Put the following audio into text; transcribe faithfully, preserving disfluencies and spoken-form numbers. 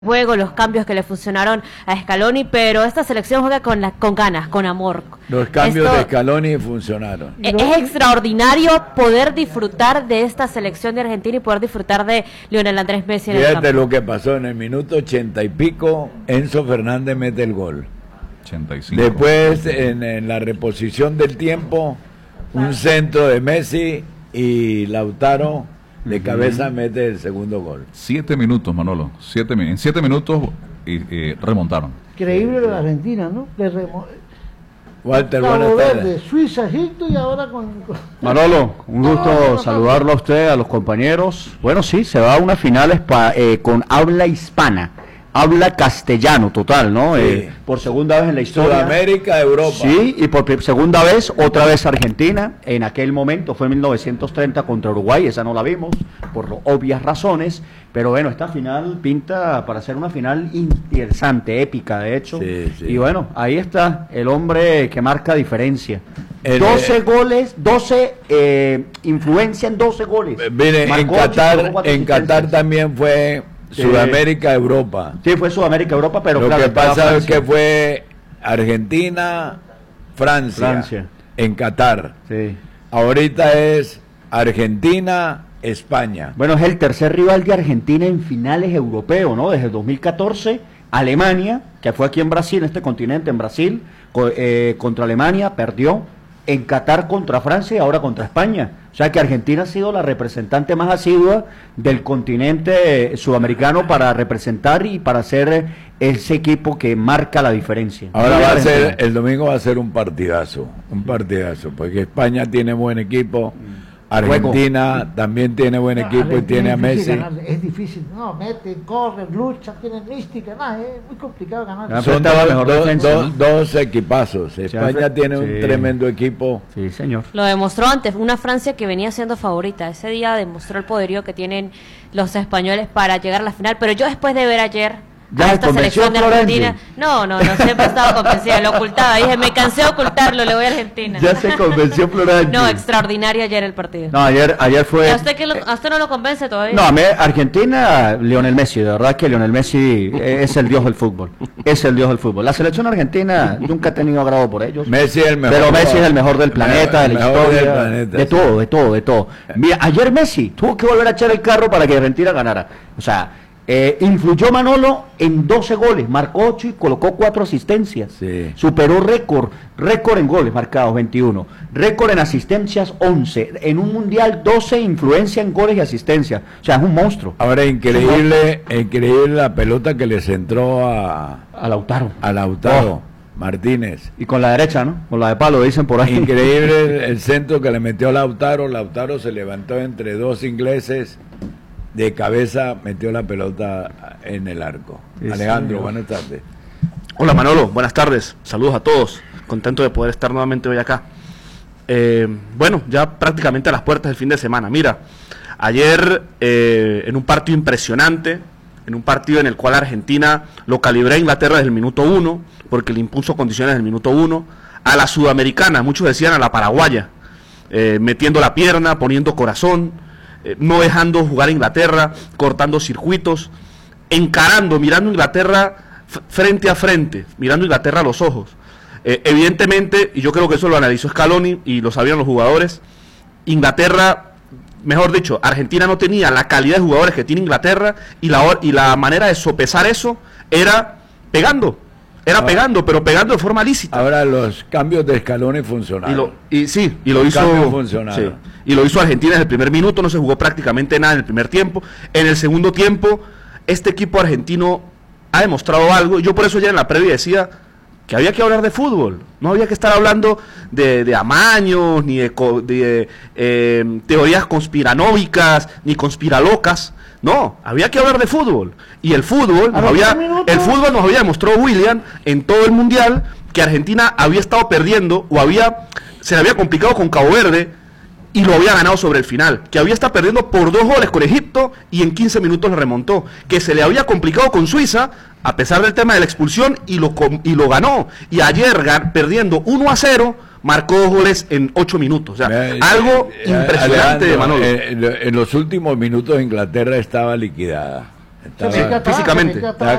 juego, los cambios que le funcionaron a Scaloni, pero esta selección juega con la, con ganas, con amor. Los cambios Esto, de Scaloni funcionaron. Es, es extraordinario poder disfrutar de esta selección de Argentina y poder disfrutar de Lionel Andrés Messi en el campo. Fíjate lo que pasó en el minuto ochenta y pico, Enzo Fernández mete el gol. ochenta y cinco. Después, en, en la reposición del tiempo, un centro de Messi y Lautaro de cabeza mete el segundo gol. Siete minutos, Manolo. Siete, en siete minutos y, y remontaron. Increíble lo de Argentina, ¿no? De remo... Walter, Cabo buenas Verde, tardes. Suiza, Egipto y ahora con... con... Manolo, un gusto saludarlo a usted, a los compañeros. Bueno, sí, se va a unas finales pa, eh, con habla hispana, habla castellano total, ¿no? Sí. Eh, por segunda vez en la historia. Sudamérica, Europa. Sí, y por segunda vez, otra vez Argentina. En aquel momento fue en mil novecientos treinta contra Uruguay, esa no la vimos, por obvias razones. Pero bueno, esta final pinta para ser una final interesante, épica, de hecho. Sí, sí. Y bueno, ahí está el hombre que marca diferencia. El, doce eh, goles, doce eh, influencia en doce goles. Mire, en Marcó ocho, Qatar, marcó cuatro en Qatar asistencias. también fue Sí. Sudamérica, Europa. Sí, fue Sudamérica, Europa, pero Lo claro, que estaba pasa es Francia. que fue Argentina, Francia, Francia. en Qatar. Sí. Ahorita es Argentina, España. Bueno, es el tercer rival de Argentina en finales europeos, ¿no? Desde el dos mil catorce, Alemania, que fue aquí en Brasil, en este continente, en Brasil, co eh, contra Alemania, perdió. En Qatar contra Francia y ahora contra España. O sea que Argentina ha sido la representante más asidua del continente sudamericano para representar y para ser ese equipo que marca la diferencia. Ahora Muy va a Argentina. ser, el domingo va a ser un partidazo, un partidazo, porque España tiene buen equipo, Argentina Juego. también tiene buen No, equipo y Argentina tiene a es difícil Messi. ganarle, es difícil, no, meten, corren, luchan, tienen mística, nada, es muy complicado ganar. Ah, Son enfrenta la dos, mejor dos- defensa, dos- ¿no? dos equipazos. España enfre- tiene un sí. tremendo equipo. Sí, señor. Lo demostró antes, una Francia que venía siendo favorita. Ese día demostró el poderío que tienen los españoles para llegar a la final. Pero yo después de ver ayer Ya a se esta convenció selección de Florencia. Argentina, no, no, no siempre he estado convencida, lo ocultaba. Dije, me cansé de ocultarlo, le voy a Argentina. Ya se convenció Florencia. No, extraordinario ayer el partido. No, ayer, ayer fue... ¿Y a usted, que lo, a usted no lo convence todavía? No, a mí, Argentina, Lionel Messi, de verdad que Lionel Messi es el dios del fútbol. Es el dios del fútbol. La selección argentina nunca ha tenido agrado por ellos. Messi es el mejor. Pero Messi es el mejor del planeta, el de la mejor del historia, planeta, de sí. todo, de todo, de todo. Mira, ayer Messi tuvo que volver a echar el carro para que Argentina ganara. O sea, eh, influyó Manolo en doce goles, marcó ocho y colocó cuatro asistencias. Sí. Superó récord, récord en goles marcados, veintiuno. Récord en asistencias, once. En un mundial, doce influencia en goles y asistencias. O sea, es un monstruo. Ahora increíble, increíble la pelota que les entró a, A Lautaro. a Lautaro Oh. Martínez. Y con la derecha, ¿no? Con la de palo, dicen por ahí. Increíble el, el centro que le metió Lautaro. Lautaro se levantó entre dos ingleses. De cabeza metió la pelota en el arco. Sí, Alejandro, señor. buenas tardes. Hola Manolo, buenas tardes, saludos a todos, contento de poder estar nuevamente hoy acá. Eh, bueno, ya prácticamente a las puertas del fin de semana. Mira, ayer eh, en un partido impresionante, en un partido en el cual Argentina lo calibró a Inglaterra desde el minuto uno, porque le impuso condiciones del minuto uno, a la sudamericana, muchos decían a la paraguaya, eh, metiendo la pierna, poniendo corazón, eh, no dejando jugar a Inglaterra, cortando circuitos, encarando, mirando a Inglaterra frente a frente, mirando a Inglaterra a los ojos. Eh, evidentemente, y yo creo que eso lo analizó Scaloni y lo sabían los jugadores, Inglaterra, mejor dicho, Argentina no tenía la calidad de jugadores que tiene Inglaterra y la, y la manera de sopesar eso era pegando, era Ah. pegando, pero pegando de forma lícita. Ahora los cambios de Scaloni Y funcionaron. lo, y sí, y lo Los hizo cambios funcionaron. sí, y lo hizo Argentina desde el primer minuto, no se jugó prácticamente nada en el primer tiempo. En el segundo tiempo, este equipo argentino ha demostrado algo. Yo por eso ya en la previa decía que había que hablar de fútbol, no había que estar hablando de, de amaños, ni de, co- de eh, teorías conspiranómicas, ni conspiralocas. No, había que hablar de fútbol. Y el fútbol, A nos los había, tres minutos. el fútbol nos había demostrado William en todo el mundial que Argentina había estado perdiendo o había se le había complicado con Cabo Verde y lo había ganado sobre el final, que había estado perdiendo por dos goles con Egipto y en quince minutos lo remontó, que se le había complicado con Suiza a pesar del tema de la expulsión y lo com- y lo ganó, y ayer gan- perdiendo uno a cero marcó dos goles en ocho minutos. O sea, Eh, algo eh, impresionante de Alejandro, Manolo. eh, en los últimos minutos Inglaterra estaba liquidada. Estaba- Se metió atrás, físicamente. se metió atrás.